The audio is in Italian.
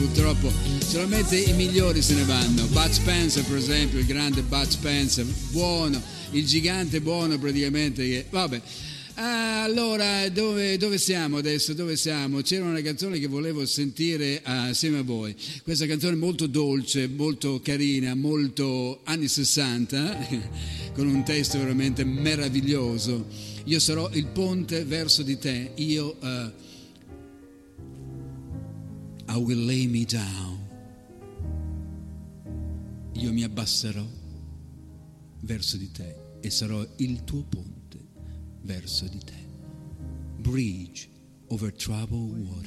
purtroppo solamente i migliori se ne vanno. Bud Spencer, per esempio, il grande Bud Spencer, buono, il gigante buono praticamente, che vabbè. Allora, dove siamo adesso? Dove siamo? C'era una canzone che volevo sentire assieme a voi. Questa canzone molto dolce, molto carina, molto anni 60, con un testo veramente meraviglioso. Io sarò il ponte verso di te. I will lay me down. Io mi abbasserò verso di te e sarò il tuo ponte verso di te. Bridge over troubled water.